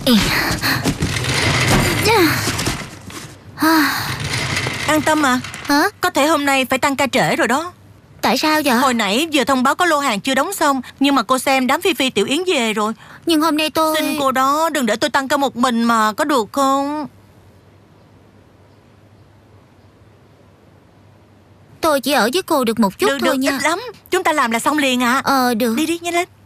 An tâm à. Hả? Có thể hôm nay phải tăng ca trễ rồi đó. Tại sao vậy? Hồi nãy giờ thông báo có lô hàng chưa đóng xong, nhưng mà cô xem đám Phi Phi Tiểu Yến về rồi. Nhưng hôm nay tôi... Xin cô đó đừng để tôi tăng ca một mình mà, có được không? Tôi chỉ ở với cô được một chút Được thôi được, nha. ít lắm. Chúng ta làm là xong liền à. Được. Đi đi, nhanh lên.